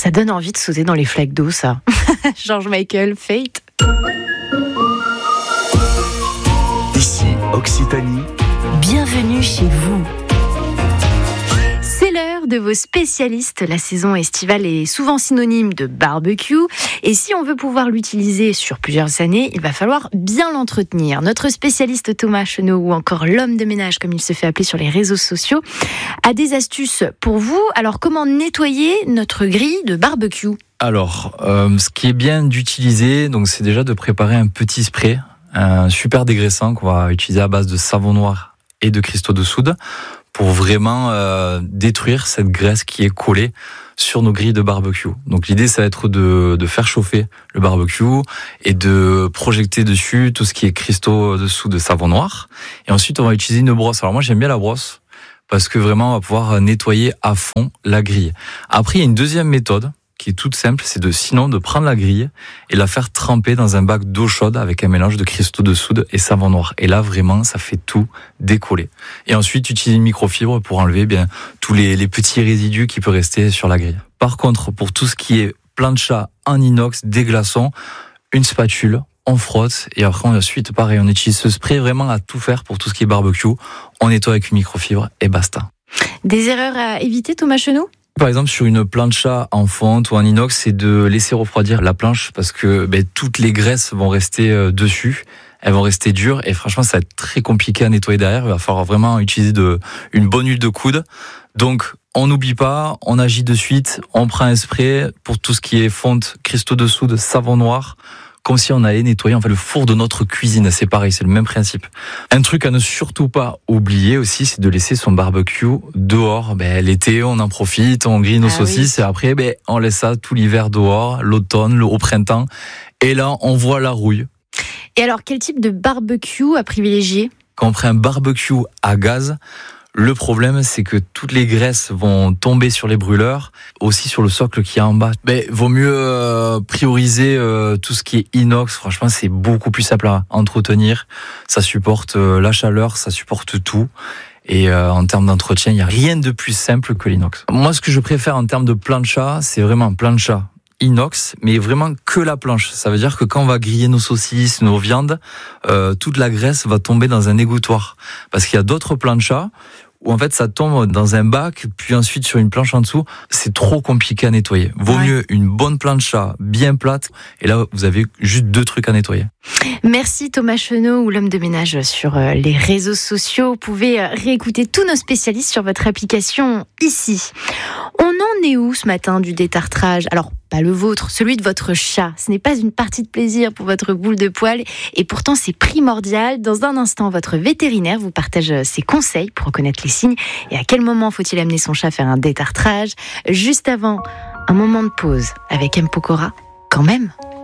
Ça donne envie de sauter dans les flaques d'eau, ça. George Michael, Fate. Ici, Occitanie. Bienvenue chez vous. C'est l'heure de vos spécialistes. La saison estivale est souvent synonyme de barbecue. Et si on veut pouvoir l'utiliser sur plusieurs années, il va falloir bien l'entretenir. Notre spécialiste Thomas Chenot, ou encore l'homme de ménage, comme il se fait appeler sur les réseaux sociaux, a des astuces pour vous. Alors, comment nettoyer notre grille de barbecue ? Alors, ce qui est bien d'utiliser, donc, c'est déjà de préparer un petit spray, un super dégraissant qu'on va utiliser à base de savon noir et de cristaux de soude pour vraiment détruire cette graisse qui est collée sur nos grilles de barbecue. Donc l'idée, ça va être de faire chauffer le barbecue et de projeter dessus tout ce qui est cristaux de soude de savon noir. Et ensuite, on va utiliser une brosse. Alors moi, j'aime bien la brosse parce que vraiment, on va pouvoir nettoyer à fond la grille. Après, il y a une deuxième méthode qui est toute simple, c'est de prendre la grille et la faire tremper dans un bac d'eau chaude avec un mélange de cristaux de soude et savon noir. Et là, vraiment, ça fait tout décoller. Et ensuite, utiliser une microfibre pour enlever tous les petits résidus qui peuvent rester sur la grille. Par contre, pour tout ce qui est plancha en inox, des glaçons, une spatule, on frotte et après, ensuite, pareil, on utilise ce spray vraiment à tout faire pour tout ce qui est barbecue. On nettoie avec une microfibre et basta. Des erreurs à éviter, Thomas Chenot ? Par exemple, sur une plancha en fonte ou en inox, c'est de laisser refroidir la planche parce que toutes les graisses vont rester dessus, elles vont rester dures et franchement, ça va être très compliqué à nettoyer derrière. Il va falloir vraiment utiliser une bonne huile de coude. Donc, on n'oublie pas, on agit de suite, on prend un spray pour tout ce qui est fonte, cristaux de soude, savon noir, comme si on allait nettoyer le four de notre cuisine. C'est pareil, c'est le même principe. Un truc à ne surtout pas oublier aussi, c'est de laisser son barbecue dehors. L'été, on en profite, on grille nos saucisses et après, on laisse ça tout l'hiver dehors, l'automne, au printemps. Et là, on voit la rouille. Et alors, quel type de barbecue à privilégier ? Quand on prend un barbecue à gaz, le problème, c'est que toutes les graisses vont tomber sur les brûleurs, aussi sur le socle qui est en bas. Vaut mieux prioriser tout ce qui est inox. Franchement, c'est beaucoup plus simple à entretenir. Ça supporte la chaleur, ça supporte tout. Et en termes d'entretien, il n'y a rien de plus simple que l'inox. Moi, ce que je préfère en termes de plancha, c'est vraiment plancha inox, mais vraiment que la planche. Ça veut dire que quand on va griller nos saucisses, nos viandes, toute la graisse va tomber dans un égouttoir. Parce qu'il y a d'autres planchas où en fait ça tombe dans un bac, puis ensuite sur une planche en dessous, c'est trop compliqué à nettoyer. Vaut mieux une bonne plancha bien plate, et là vous avez juste 2 trucs à nettoyer. Merci Thomas Chenot, ou l'homme de ménage sur les réseaux sociaux. Vous pouvez réécouter tous nos spécialistes sur votre application ici. On en est où ce matin du détartrage ? Alors, pas le vôtre, celui de votre chat. Ce n'est pas une partie de plaisir pour votre boule de poil, et pourtant c'est primordial. Dans un instant, votre vétérinaire vous partage ses conseils pour reconnaître les signes et à quel moment faut-il amener son chat faire un détartrage. Juste avant, un moment de pause avec M. Pokora, quand même.